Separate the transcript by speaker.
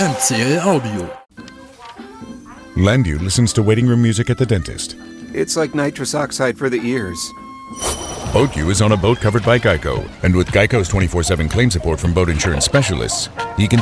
Speaker 1: MCL Audio.
Speaker 2: Landu listens to waiting room music at the dentist.
Speaker 3: It's like nitrous oxide for the ears.
Speaker 2: BoatU is on a boat covered by Geico, and with Geico's 24/7 claim support from boat insurance specialists, he can